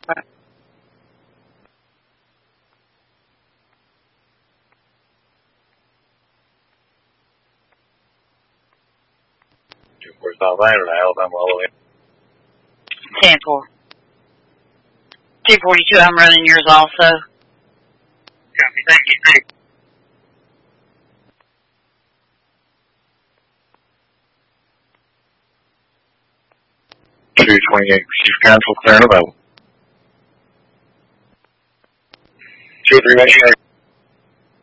Right. 2-4 Southbound to Alabama all the way. 10-4. 242, I'm running yours also. Copy, thank you. 228, Chief Counsel, clear and available. 2-3,